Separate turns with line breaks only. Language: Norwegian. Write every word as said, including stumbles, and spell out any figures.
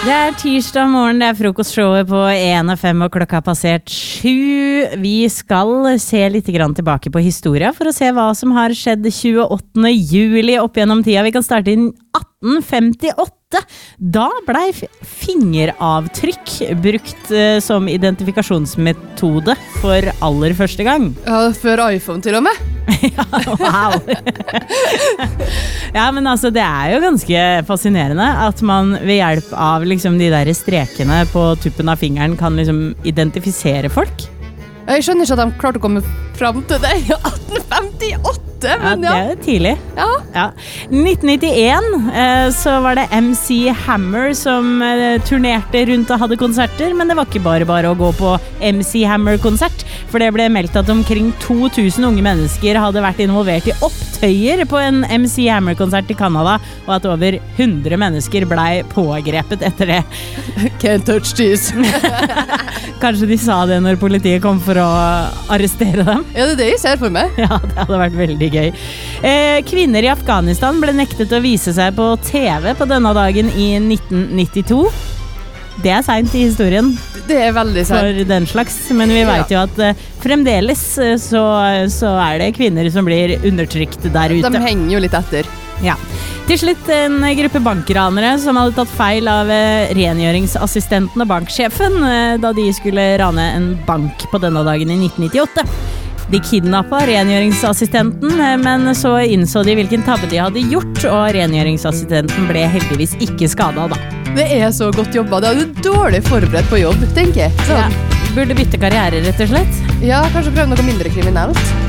Det er tirsdag morgen, det er frokostshowet på en og fem og klokka har passert sju. Vi skal se litt grann tilbake på historia for å se hva som har skjedd tjueåttende juli opp gjennom tida. Vi kan starte i atten femtiåtte. Da ble fingeravtrykk brukt uh, som identifikasjonsmetode for aller første gang.
Ja, før iPhone til og med.
Ja, wow. Ja, men altså, det er jo ganske fascinerende at man ved hjelp av liksom, de der strekene på tuppen av fingeren kan liksom, identifisere folk.
Jeg skjønner ikke at de klarte å komme frem til det i atten femtiåtte, men ja.
Ja, det er tidlig.
Ja.
Ja. nitten nittien eh, så var det M C Hammer som eh, turnerte rundt og hadde konserter, men det var ikke bare bare å gå på M C Hammer-konsert, for det ble meldt at omkring to tusen unge mennesker hadde vært involvert i opptøyer på en M C Hammer-konsert i Canada, og at over hundre mennesker ble pågrepet etter det.
Can't touch this.
Kanskje de sa det når politiet kom for å arrestere dem?
Ja, det er det jeg ser for meg.
Ja, det hadde vært veldig gøy. Eh, kvinner i Afghanistan ble nektet å vise seg på T V på denne dagen i nitten nittito. Det er sent i historien.
Det er veldig sent.
For den slags, men vi vet jo at eh, fremdeles så, så er det kvinner som blir undertrykt der ute.
De henger jo litt etter.
Ja. Til slutt en gruppe bankranere som hadde tatt feil av eh, rengjøringsassistenten og banksjefen eh, da de skulle rane en bank på denne dagen i nitten nittiåtte. De kidnappet rengjøringsassistenten, eh, men så innså de hvilken tabbe de hadde gjort, og rengjøringsassistenten ble heldigvis ikke skadet da.
Det er så godt jobba. Det er du dårlig forberedt på jobb, tenker jeg.
Ja. Burde bytte karriere, rett og slett.
Ja, kanskje prøve noe mindre kriminelt.